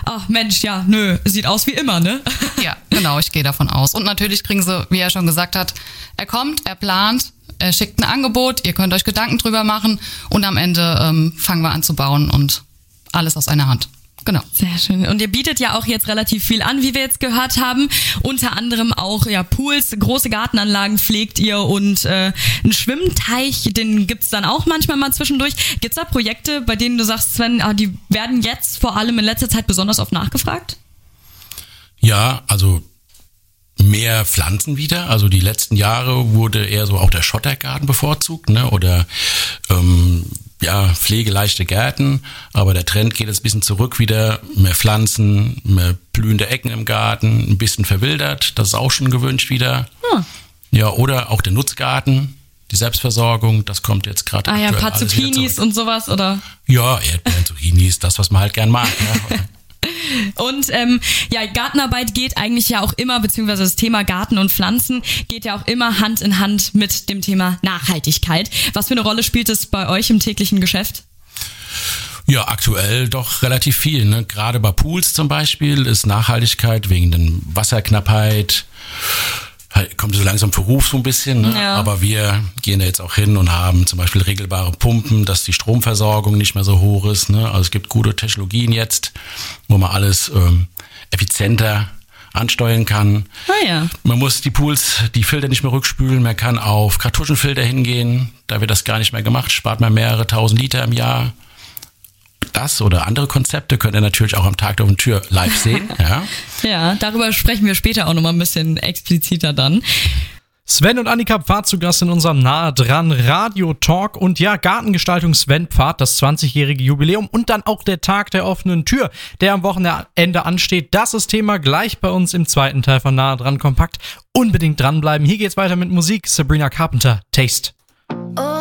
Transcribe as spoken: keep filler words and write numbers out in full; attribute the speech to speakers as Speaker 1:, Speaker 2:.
Speaker 1: ach Mensch, ja, nö, sieht aus wie immer, ne?
Speaker 2: Ja, genau, ich gehe davon aus. Und natürlich kriegen sie, wie er schon gesagt hat, er kommt, er plant, er schickt ein Angebot, ihr könnt euch Gedanken drüber machen und am Ende ähm, fangen wir an zu bauen und alles aus einer Hand. Genau.
Speaker 1: Sehr schön. Und ihr bietet ja auch jetzt relativ viel an, wie wir jetzt gehört haben. Unter anderem auch ja Pools, große Gartenanlagen pflegt ihr und äh, einen Schwimmteich, den gibt's dann auch manchmal mal zwischendurch. Gibt's da Projekte, bei denen du sagst, Sven, ah, die werden jetzt vor allem in letzter Zeit besonders oft nachgefragt?
Speaker 3: Ja, also mehr Pflanzen wieder. Also die letzten Jahre wurde eher so auch der Schottergarten bevorzugt, ne? Oder ähm, ja, pflegeleichte Gärten, aber der Trend geht jetzt ein bisschen zurück wieder, mehr Pflanzen, mehr blühende Ecken im Garten, ein bisschen verwildert, das ist auch schon gewünscht wieder. Hm. Ja, oder auch der Nutzgarten, die Selbstversorgung, das kommt jetzt gerade.
Speaker 1: Ah ja, ein paar Zucchinis und sowas, oder?
Speaker 3: Ja, Erdbeeren, Zucchinis, das, was man halt gern mag. Ja.
Speaker 1: Und ähm, ja, Gartenarbeit geht eigentlich ja auch immer, beziehungsweise das Thema Garten und Pflanzen geht ja auch immer Hand in Hand mit dem Thema Nachhaltigkeit. Was für eine Rolle spielt es bei euch im täglichen Geschäft?
Speaker 3: Ja, aktuell doch relativ viel. Ne? Gerade bei Pools zum Beispiel ist Nachhaltigkeit wegen der Wasserknappheit, kommt so langsam Verruf so ein bisschen, ne? Ja. Aber wir gehen da jetzt auch hin und haben zum Beispiel regelbare Pumpen, dass die Stromversorgung nicht mehr so hoch ist. Ne? Also es gibt gute Technologien jetzt, wo man alles ähm, effizienter ansteuern kann.
Speaker 1: Ah, ja.
Speaker 3: Man muss die Pools, die Filter nicht mehr rückspülen, man kann auf Kartuschenfilter hingehen, da wird das gar nicht mehr gemacht, spart man mehrere tausend Liter im Jahr. Das oder andere Konzepte könnt ihr natürlich auch am Tag der offenen Tür live sehen. Ja.
Speaker 1: Ja, darüber sprechen wir später auch nochmal ein bisschen expliziter dann.
Speaker 4: Sven und Annika Pfad zu Gast in unserem Nahe dran Radio Talk und ja, Gartengestaltung Sven Pfad, das zwanzigjährige Jubiläum und dann auch der Tag der offenen Tür, der am Wochenende ansteht. Das ist Thema gleich bei uns im zweiten Teil von Nahe dran Kompakt. Unbedingt dranbleiben. Hier geht's weiter mit Musik. Sabrina Carpenter, Taste.